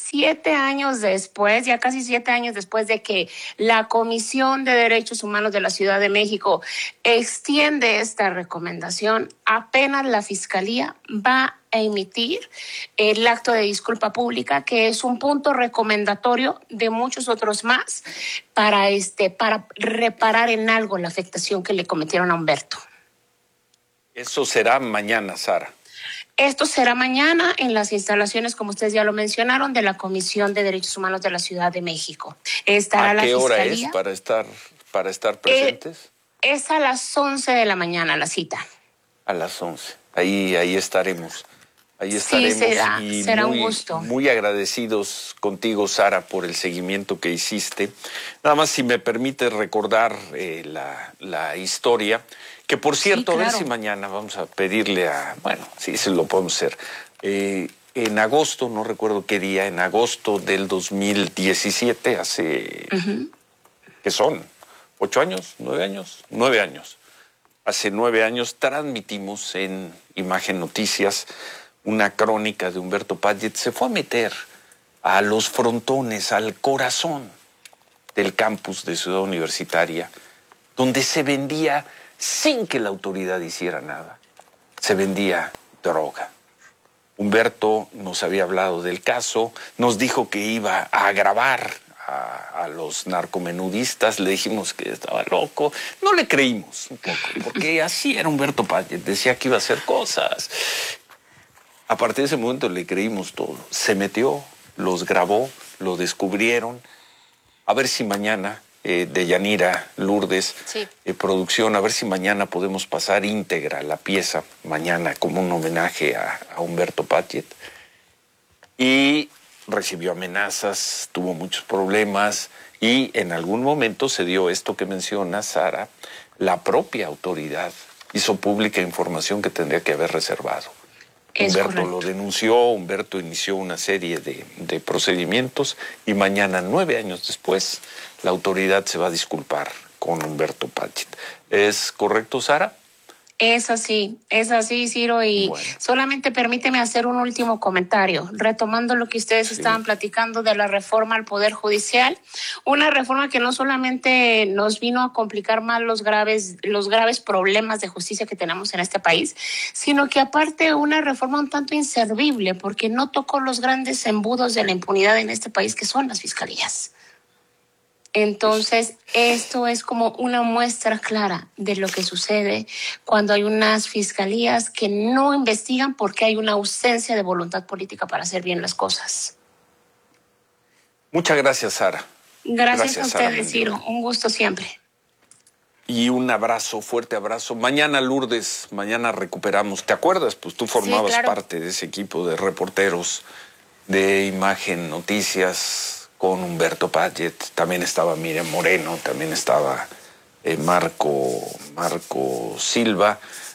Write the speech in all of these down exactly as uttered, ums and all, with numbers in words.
siete años después, ya casi siete años después de que la Comisión de Derechos Humanos de la Ciudad de México extiende esta recomendación, apenas la Fiscalía va a emitir el acto de disculpa pública, que es un punto recomendatorio de muchos otros más para, este, para reparar en algo la afectación que le cometieron a Humberto. Eso será mañana, Sara. Esto será mañana en las instalaciones, como ustedes ya lo mencionaron, de la Comisión de Derechos Humanos de la Ciudad de México. Estará ¿A qué la hora Fiscalía. es para estar, para estar presentes? Eh, es a las once de la mañana la cita. A las once. Ahí, ahí estaremos. Ahí estaremos. Sí, será, y será muy, un gusto. Muy agradecidos contigo, Sara, por el seguimiento que hiciste. Nada más, si me permite recordar eh, la, la historia, que por cierto, sí, claro. A ver si mañana vamos a pedirle a, bueno, sí, se lo podemos hacer. Eh, en agosto, no recuerdo qué día, en agosto del dos mil diecisiete, hace, uh-huh. ¿qué son? ¿Ocho años? ¿Nueve años? Nueve años. Hace nueve años transmitimos en Imagen Noticias una crónica de Humberto Padgett. Se fue a meter a los frontones, al corazón del campus de Ciudad Universitaria, donde se vendía, sin que la autoridad hiciera nada, se vendía droga. Humberto nos había hablado del caso, nos dijo que iba a grabar a, a los narcomenudistas, le dijimos que estaba loco, no le creímos un poco, porque así era Humberto Padgett, decía que iba a hacer cosas. A partir de ese momento le creímos todo. Se metió, los grabó, lo descubrieron. A ver si mañana, eh, de Yanira Lourdes, sí. eh, producción, a ver si mañana podemos pasar íntegra la pieza, mañana como un homenaje a, a Humberto Padgett. Y recibió amenazas, tuvo muchos problemas y en algún momento se dio esto que menciona Sara, la propia autoridad hizo pública información que tendría que haber reservado. Es Humberto correcto. Lo denunció, Humberto inició una serie de, de procedimientos y mañana, nueve años después, la autoridad se va a disculpar con Humberto Padgett. ¿Es correcto, Sara? Es así, es así, Ciro, y bueno. Solamente permíteme hacer un último comentario, retomando lo que ustedes sí. estaban platicando de la reforma al Poder Judicial, una reforma que no solamente nos vino a complicar más los graves, los graves problemas de justicia que tenemos en este país, sino que aparte una reforma un tanto inservible, porque no tocó los grandes embudos de la impunidad en este país, que son las fiscalías. Entonces, esto es como una muestra clara de lo que sucede cuando hay unas fiscalías que no investigan porque hay una ausencia de voluntad política para hacer bien las cosas. Muchas gracias, Sara. Gracias, gracias a ustedes, Ciro. Un gusto siempre. Y un abrazo, fuerte abrazo. Mañana, Lourdes, mañana recuperamos. ¿Te acuerdas? Pues tú formabas sí, claro. parte de ese equipo de reporteros de Imagen Noticias con Humberto Padgett, también estaba Miriam Moreno, también estaba eh, Marco, Marco Silva.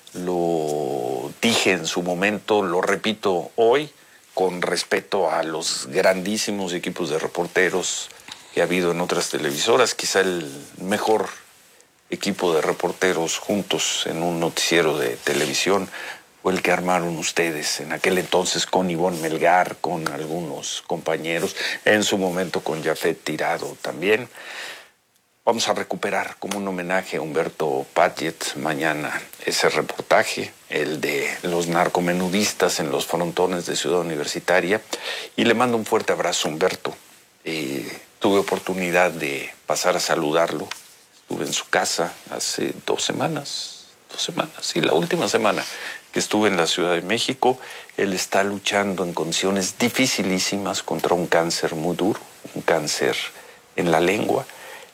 Lo dije en su momento, lo repito hoy, con respeto a los grandísimos equipos de reporteros que ha habido en otras televisoras, quizá el mejor equipo de reporteros juntos en un noticiero de televisión fue el que armaron ustedes en aquel entonces con Ivonne Melgar, con algunos compañeros, en su momento con Jafet Tirado también. Vamos a recuperar como un homenaje a Humberto Padgett mañana ese reportaje, el de los narcomenudistas en los frontones de Ciudad Universitaria. Y le mando un fuerte abrazo a Humberto. Eh, tuve oportunidad de pasar a saludarlo. Estuve en su casa hace dos semanas, dos semanas, y la última semana que estuve en la Ciudad de México, él está luchando en condiciones dificilísimas contra un cáncer muy duro, un cáncer en la lengua.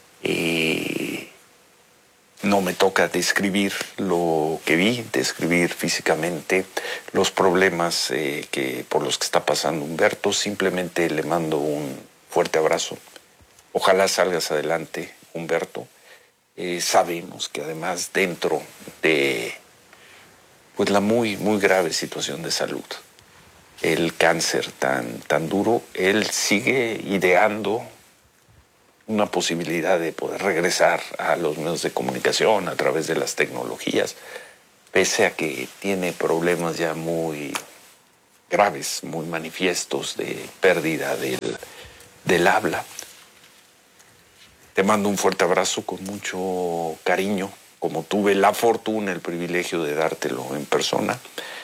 Eh, no me toca describir lo que vi, describir físicamente los problemas eh, que, por los que está pasando Humberto. Simplemente le mando un fuerte abrazo. Ojalá salgas adelante, Humberto. Eh, sabemos que además dentro de pues la muy, muy grave situación de salud, el cáncer tan, tan duro, él sigue ideando una posibilidad de poder regresar a los medios de comunicación a través de las tecnologías, pese a que tiene problemas ya muy, graves, muy manifiestos de pérdida del, del habla. Te mando un fuerte abrazo con mucho cariño, como tuve la fortuna, el privilegio de dártelo en persona.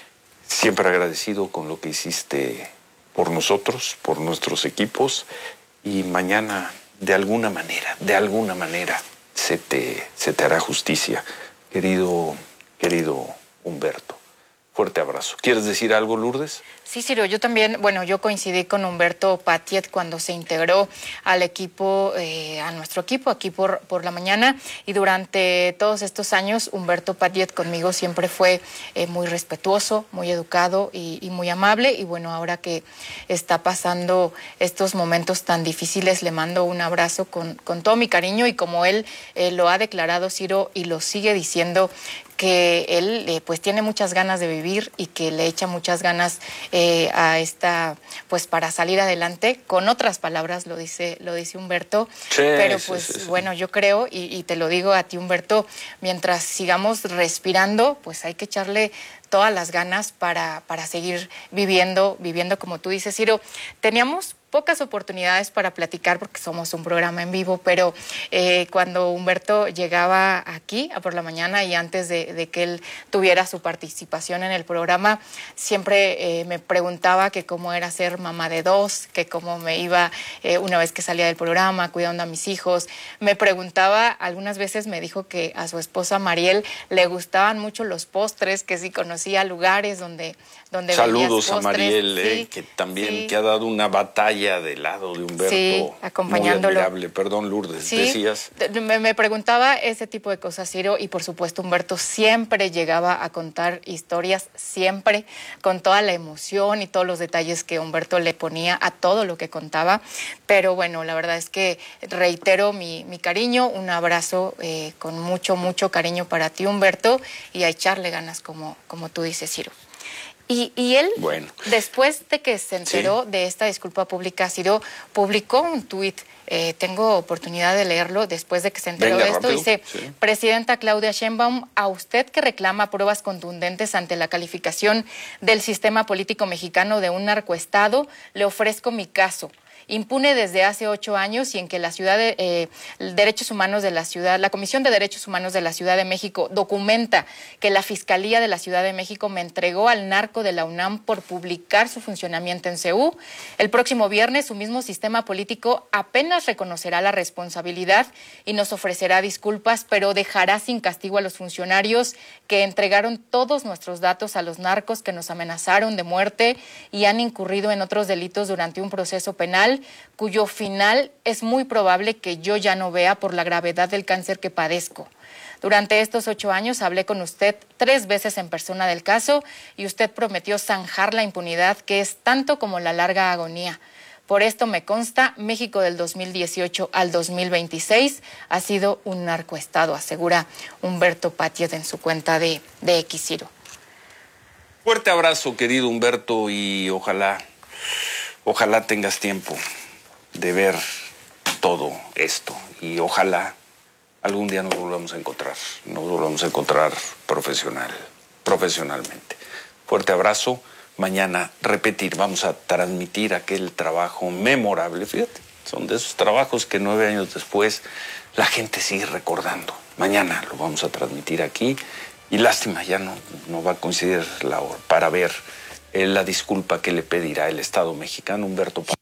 Siempre agradecido con lo que hiciste por nosotros, por nuestros equipos, y mañana, de alguna manera, de alguna manera, se te, se te hará justicia, querido, querido Humberto. Fuerte abrazo. ¿Quieres decir algo, Lourdes? Sí, Ciro, yo también, bueno, yo coincidí con Humberto Patiet cuando se integró al equipo, eh, a nuestro equipo, aquí por, por la mañana, y durante todos estos años Humberto Patiet conmigo siempre fue eh, muy respetuoso, muy educado y, y muy amable, y bueno, ahora que está pasando estos momentos tan difíciles, le mando un abrazo con, con todo mi cariño, y como él eh, lo ha declarado, Ciro, y lo sigue diciendo, que él eh, pues tiene muchas ganas de vivir y que le echa muchas ganas eh, a esta, pues para salir adelante. Con otras palabras lo dice, lo dice Humberto, sí, pero pues sí, sí, sí. bueno, yo creo, y, y te lo digo a ti, Humberto, mientras sigamos respirando, pues hay que echarle todas las ganas para, para seguir viviendo, viviendo como tú dices, Ciro. Teníamos pocas oportunidades para platicar porque somos un programa en vivo, pero eh, cuando Humberto llegaba aquí a por la mañana y antes de, de que él tuviera su participación en el programa, siempre eh, me preguntaba que cómo era ser mamá de dos, que cómo me iba eh, una vez que salía del programa, cuidando a mis hijos. Me preguntaba, algunas veces me dijo que a su esposa Mariel le gustaban mucho los postres, que si conocía lugares donde... donde Saludos a Mariel, sí, eh, que también sí. que ha dado una batalla del lado de Humberto, sí, acompañándolo. Muy admirable. Perdón, Lourdes, sí, decías. Me, me preguntaba ese tipo de cosas, Ciro, y por supuesto Humberto siempre llegaba a contar historias, siempre, con toda la emoción y todos los detalles que Humberto le ponía a todo lo que contaba. Pero bueno, la verdad es que reitero mi, mi cariño, un abrazo eh, con mucho, mucho cariño para ti, Humberto, y a echarle ganas, como, como tú dices, Ciro. Y, y él, bueno. después de que se enteró sí. de esta disculpa pública, Ciro, publicó un tuit, eh, tengo oportunidad de leerlo, después de que se enteró Venga, de esto, rápido. dice, sí. Presidenta Claudia Sheinbaum, a usted que reclama pruebas contundentes ante la calificación del sistema político mexicano de un narcoestado, le ofrezco mi caso. Impune desde hace ocho años y en que la ciudad de eh, Derechos Humanos de la ciudad, la Comisión de Derechos Humanos de la Ciudad de México documenta que la Fiscalía de la Ciudad de México me entregó al narco de la UNAM por publicar su funcionamiento en C U. El próximo viernes su mismo sistema político apenas reconocerá la responsabilidad y nos ofrecerá disculpas, pero dejará sin castigo a los funcionarios que entregaron todos nuestros datos a los narcos que nos amenazaron de muerte y han incurrido en otros delitos durante un proceso penal, cuyo final es muy probable que yo ya no vea por la gravedad del cáncer que padezco. Durante estos ocho años hablé con usted tres veces en persona del caso y usted prometió zanjar la impunidad, que es tanto como la larga agonía. Por esto me consta, México del dos mil dieciocho al dos mil veintiséis ha sido un narcoestado, asegura Humberto Patiet en su cuenta de, de X, Ciro. Fuerte abrazo, querido Humberto, y ojalá... Ojalá tengas tiempo de ver todo esto y ojalá algún día nos volvamos a encontrar, nos volvamos a encontrar profesional, profesionalmente. Fuerte abrazo. Mañana repetir, vamos a transmitir aquel trabajo memorable. Fíjate, son de esos trabajos que nueve años después la gente sigue recordando. Mañana lo vamos a transmitir aquí y lástima, ya no, no va a coincidir la hora para ver la disculpa que le pedirá el Estado mexicano, Humberto Patiet.